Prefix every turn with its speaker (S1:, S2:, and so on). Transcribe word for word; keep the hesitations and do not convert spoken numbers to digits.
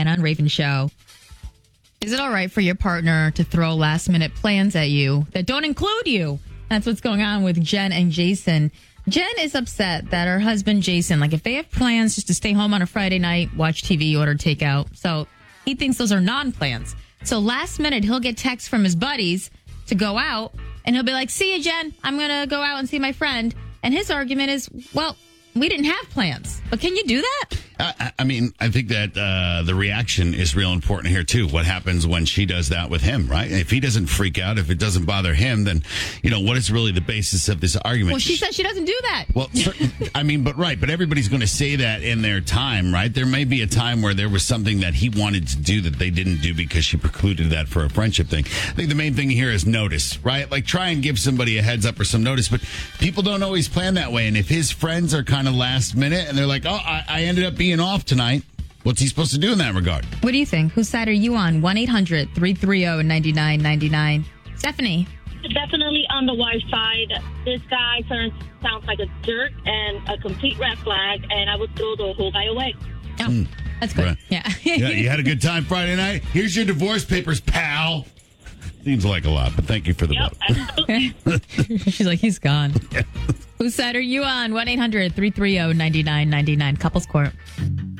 S1: Anna and Raven Show. Is it all right for your partner to throw last minute plans at you that don't include you? That's what's going on with Jen and Jason. Jen is upset that her husband, Jason, like if they have plans just to stay home on a Friday night, watch T V, order takeout. So he thinks those are non-plans. So last minute, he'll get texts from his buddies to go out and he'll be like, see you, Jen. I'm going to go out and see my friend. And his argument is, well, we didn't have plans, but can you do that?
S2: I, I mean, I think that uh, the reaction is real important here, too. What happens when she does that with him, right? If he doesn't freak out, if it doesn't bother him, then, you know, what is really the basis of this argument?
S1: Well, she says she doesn't do that.
S2: Well, I mean, but right. But everybody's going to say that in their time, right? There may be a time where there was something that he wanted to do that they didn't do because she precluded that for a friendship thing. I think the main thing here is notice, right? Like try and give somebody a heads up or some notice, but people don't always plan that way. And if his friends are kind of last minute and they're like, oh, I, I ended up being off tonight, what's he supposed to do in that regard?
S1: What do you think? Whose side are you on? one eight hundred three three zero nine nine nine nine. Stephanie.
S3: Definitely on the wife's side. This guy turns sounds like a jerk and a complete red flag, and I would throw the whole guy away.
S1: Oh, mm. That's good.
S2: Right.
S1: Yeah.
S2: Yeah. You had a good time Friday night? Here's your divorce papers, pal. Seems like a lot, but thank you for the
S3: Yep,
S2: vote.
S1: She's like, he's gone. Whose side are you on? one eight hundred three three zero nine nine nine nine. Couples Court.